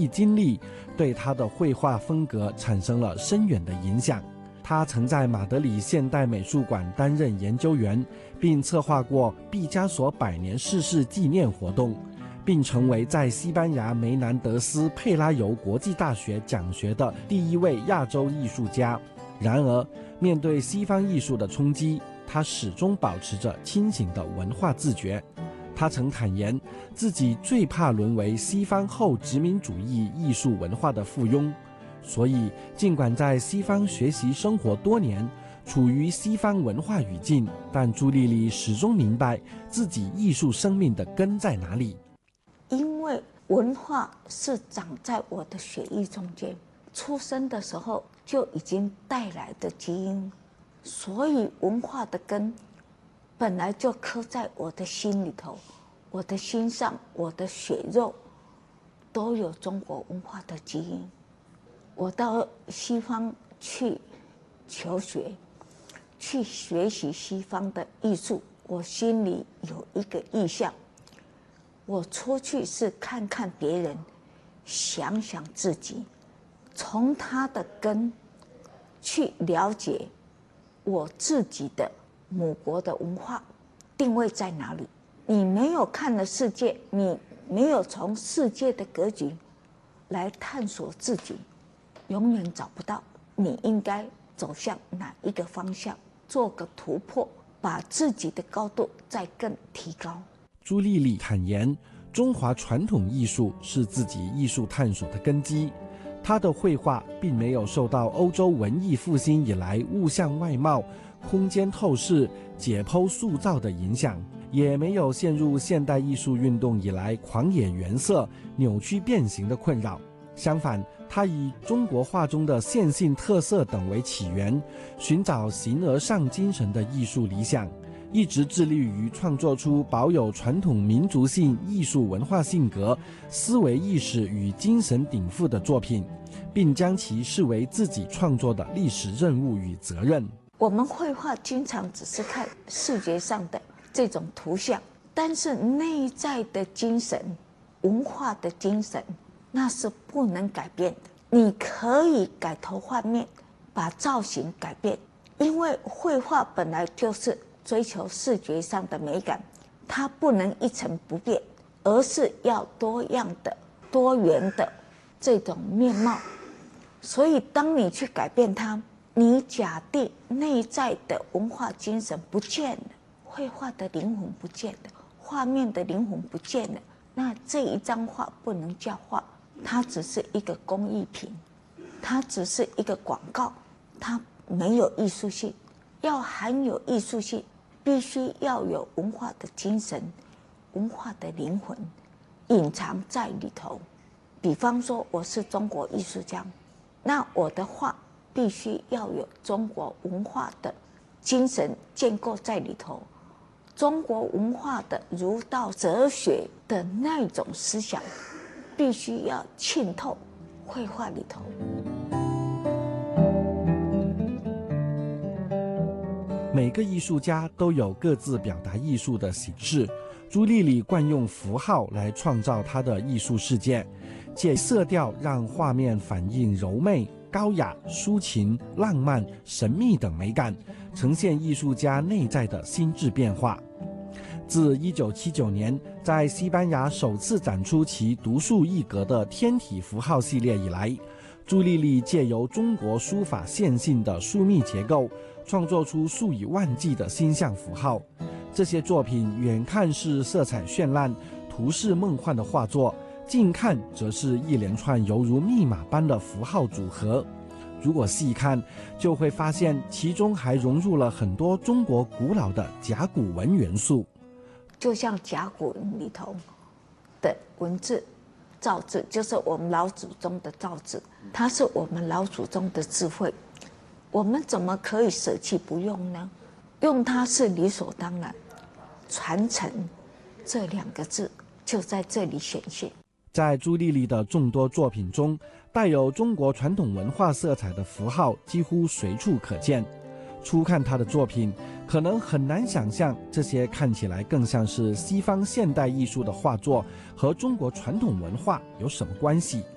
经历，对他的绘画风格产生了深远的影响。他曾在马德里现代美术馆担任研究员，并策划过毕加索100年逝世纪念活动，并成为在西班牙梅南德斯佩拉尤国际大学讲学的第一位亚洲艺术家。然而，面对西方艺术的冲击，他始终保持着清醒的文化自觉。他曾坦言，自己最怕沦为西方后殖民主义艺术文化的附庸。所以，尽管在西方学习生活多年，处于西方文化语境，但朱丽丽始终明白自己艺术生命的根在哪里。 因为文化是长在我的血液中间，出生的时候就已经带来的基因，所以文化的根本来就刻在我的心里头，我的心上，我的血肉都有中国文化的基因。我到西方去求学，去学习西方的艺术，我心里有一个意向，我出去是看看别人，想想自己，从他的根去了解我自己的母国的文化定位在哪里。你没有看了世界，你没有从世界的格局来探索自己，永远找不到你应该走向哪一个方向，做个突破，把自己的高度再更提高。 朱丽丽坦言，中华传统艺术是自己艺术探索的根基。她的绘画并没有受到欧洲文艺复兴以来物象外貌、空间透视、解剖塑造的影响，也没有陷入现代艺术运动以来狂野原色、扭曲变形的困扰。相反，他以中国画中的线性特色等为起源，寻找形而上精神的艺术理想，一直致力于创作出保有传统民族性艺术文化性格、思维意识与精神禀赋的作品，并将其视为自己创作的历史任务与责任。 我们绘画经常只是看视觉上的这种图像，但是内在的精神、文化的精神，那是不能改变的。你可以改头换面，把造型改变，因为绘画本来就是追求视觉上的美感，它不能一成不变，而是要多样的、多元的这种面貌。所以当你去改变它，你假定内在的文化精神不见了，绘画的灵魂不见了，画面的灵魂不见了，那这一张画不能叫画，它只是一个工艺品，它只是一个广告，它没有艺术性。要含有艺术性，必须要有文化的精神、文化的灵魂隐藏在里头。比方说，我是中国艺术家，那我的画必须要有中国文化的精神建构在里头，中国文化的儒道哲学的那种思想必须要浸透绘画里头。 每个艺术家都有各自表达艺术的形式，朱丽丽惯用符号来创造她的艺术世界，借色调让画面反映柔媚、高雅、抒情、浪漫、神秘等美感，呈现艺术家内在的心智变化。自1979年在西班牙首次展出其独树一格的天体符号系列以来，朱丽丽借由中国书法线性的疏密结构，创作出数以万计的星象符号。这些作品远看是色彩绚烂、图式梦幻的画作，近看则是一连串犹如密码般的符号组合。如果细看，就会发现其中还融入了很多中国古老的甲骨文元素。 就像甲骨文里头的文字造字，就是我们老祖宗的造字，它是我们老祖宗的智慧，我们怎么可以舍弃不用呢？用它是理所当然。传承这2个字就在这里显现。 在朱丽丽的众多作品中，带有中国传统文化色彩的符号几乎随处可见。初看她的作品，可能很难想象这些看起来更像是西方现代艺术的画作和中国传统文化有什么关系。